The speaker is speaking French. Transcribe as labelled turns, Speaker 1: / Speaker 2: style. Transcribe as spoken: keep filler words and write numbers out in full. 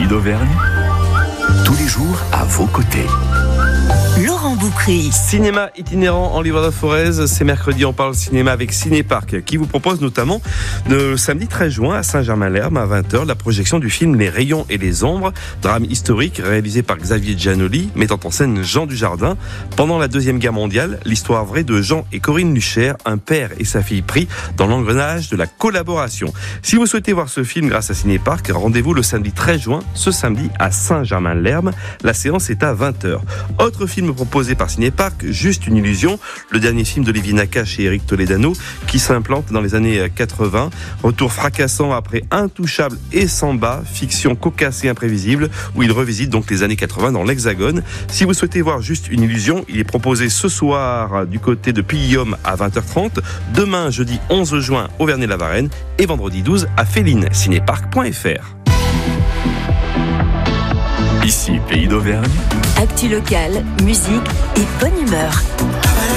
Speaker 1: d'Auvergne, tous les jours à vos côtés.
Speaker 2: Laurent Boukry.
Speaker 3: Cinéma itinérant en Livre-de-Forez, c'est mercredi, on parle cinéma avec Cinéparc qui vous propose notamment le samedi treize juin à Saint-Germain-l'Herbe à vingt heures la projection du film Les Rayons et les Ombres, drame historique réalisé par Xavier Giannoli, mettant en scène Jean Dujardin. Pendant la Deuxième Guerre mondiale, l'histoire vraie de Jean et Corinne Luchaire, un père et sa fille pris dans l'engrenage de la collaboration. Si vous souhaitez voir ce film grâce à Cinéparc, rendez-vous le samedi treize juin, ce samedi à Saint-Germain-l'Herbe. La séance est à vingt heures. Autre film proposé par Cinéparc, Juste une illusion, le dernier film d'Olivier Nakache et Eric Toledano qui s'implante dans les années quatre-vingts. Retour fracassant après Intouchable et Samba, fiction cocasse et imprévisible où il revisite donc les années quatre-vingts dans l'Hexagone. Si vous souhaitez voir Juste une illusion, il est proposé ce soir du côté de Pillaume à vingt heures trente, demain jeudi onze juin au Vernet-la-Varenne et vendredi douze à Féline, cinéparc point f r.
Speaker 1: Ici, Pays d'Auvergne.
Speaker 2: Actu locale, musique et bonne humeur.